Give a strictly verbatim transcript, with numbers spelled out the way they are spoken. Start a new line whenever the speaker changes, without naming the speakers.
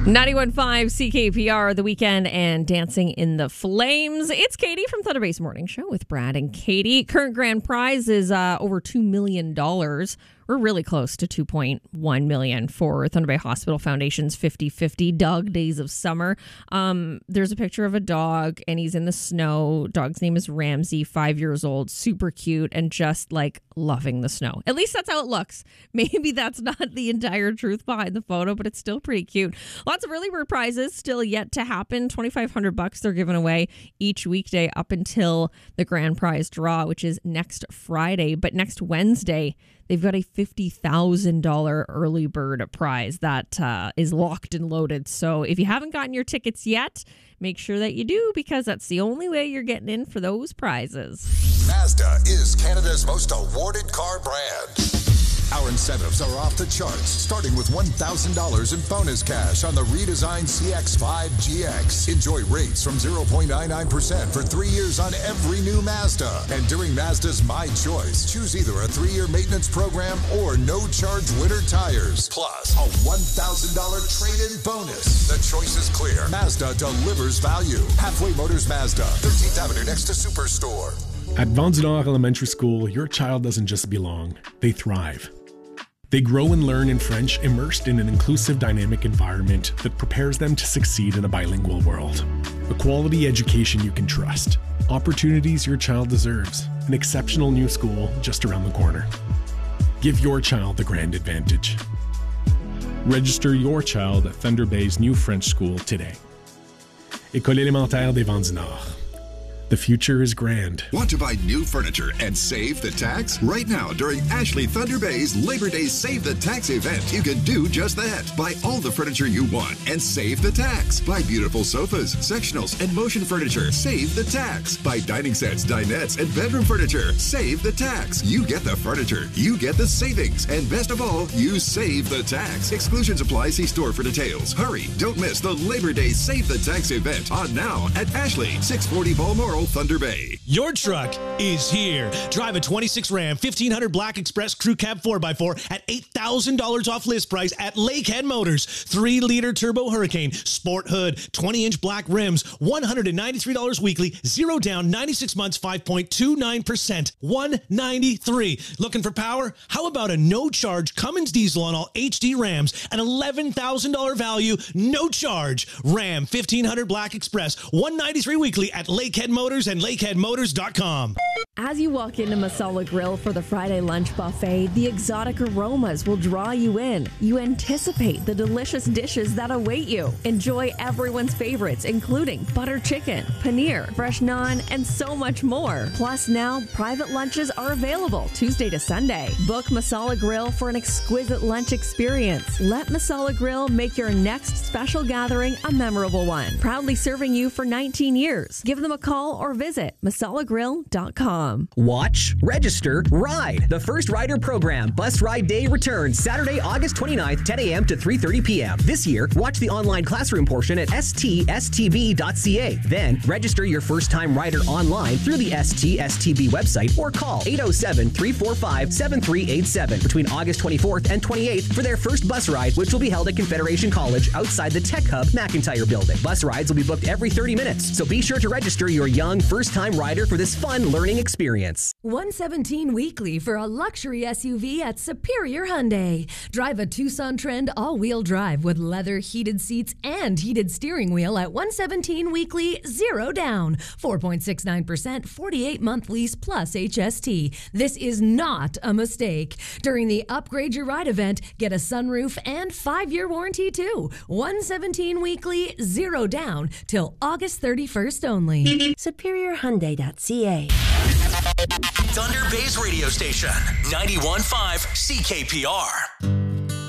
ninety-one point five C K P R, The Weekend, and Dancing in the Flames. It's Katie from Thunder Bay's Morning Show with Brad and Katie. Current grand prize is uh, over two million dollars. We're really close to two point one million dollars for Thunder Bay Hospital Foundation's fifty fifty Dog Days of Summer. Um, there's a picture of a dog, and he's in the snow. Dog's name is Ramsey, five years old, super cute, and just like loving the snow. At least that's how it looks. Maybe that's not the entire truth behind the photo, but it's still pretty cute. Lots of early bird prizes still yet to happen. twenty-five hundred bucks they're giving away each weekday up until the grand prize draw, which is next Friday. But next Wednesday, they've got a fifty thousand dollars early bird prize that uh, is locked and loaded. So if you haven't gotten your tickets yet, make sure that you do, because that's the only way you're getting in for those prizes.
Mazda is Canada's most awarded car brand. Our incentives are off the charts, starting with one thousand dollars in bonus cash on the redesigned C X five G X. Enjoy rates from zero point nine nine percent for three years on every new Mazda. And during Mazda's My Choice, choose either a three-year maintenance program or no-charge winter tires. Plus, a one thousand dollars trade-in bonus. The choice is clear. Mazda delivers value. Halfway Motors Mazda, thirteenth Avenue next to Superstore.
At Vaudinard Elementary School, your child doesn't just belong, they thrive. They grow and learn in French, immersed in an inclusive, dynamic environment that prepares them to succeed in a bilingual world. A quality education you can trust, opportunities your child deserves, an exceptional new school just around the corner. Give your child the grand advantage. Register your child at Thunder Bay's new French school today. École élémentaire des Vaudinards. The future is grand.
Want to buy new furniture and save the tax? Right now, during Ashley Thunder Bay's Labor Day Save the Tax event, you can do just that. Buy all the furniture you want and save the tax. Buy beautiful sofas, sectionals, and motion furniture. Save the tax. Buy dining sets, dinettes, and bedroom furniture. Save the tax. You get the furniture. You get the savings. And best of all, you save the tax. Exclusions apply. See store for details. Hurry. Don't miss the Labor Day Save the Tax event on now at Ashley, six forty Balmoral, Thunder Bay.
Your truck is here. Drive a twenty-six Ram fifteen hundred Black Express Crew Cab four by four at eight thousand dollars off list price at Lakehead Motors. three liter Turbo Hurricane, Sport Hood, twenty inch black rims, one hundred ninety-three dollars weekly, zero down, ninety-six months, five point two nine percent, one hundred ninety-three dollars. Looking for power? How about a no-charge Cummins diesel on all H D Rams? An eleven thousand dollars value, no charge. Ram fifteen hundred Black Express, one hundred ninety-three dollars weekly at Lakehead Motors and lakehead motors dot com.
As you walk into Masala Grill for the Friday lunch buffet, the exotic aromas will draw you in. You anticipate the delicious dishes that await you. Enjoy everyone's favorites, including butter chicken, paneer, fresh naan, and so much more. Plus, now private lunches are available Tuesday to Sunday. Book Masala Grill for an exquisite lunch experience. Let Masala Grill make your next special gathering a memorable one. Proudly serving you for nineteen years. Give them a call or visit masala grill dot com.
Watch, register, ride. The First Rider Program Bus Ride Day returns Saturday, August twenty-ninth, ten a.m. to three thirty p.m. This year, watch the online classroom portion at s t s t b dot c a. Then, register your first-time rider online through the S T S T B website or call eight oh seven, three four five, seven three eight seven between August twenty-fourth and twenty-eighth for their first bus ride, which will be held at Confederation College outside the Tech Hub McIntyre building. Bus rides will be booked every thirty minutes, so be sure to register your young first-time rider for this fun learning experience.
one seventeen weekly for a luxury S U V at Superior Hyundai. Drive a Tucson Trend all-wheel drive with leather heated seats and heated steering wheel at one seventeen weekly, zero down, four point six nine percent, forty-eight month lease plus H S T. This is not a mistake. During the Upgrade Your Ride event, get a sunroof and five-year warranty too. one seventeen weekly, zero down till August thirty-first only.
superior hyundai dot c a.
Thunder Bay's radio station, ninety-one point five C K P R.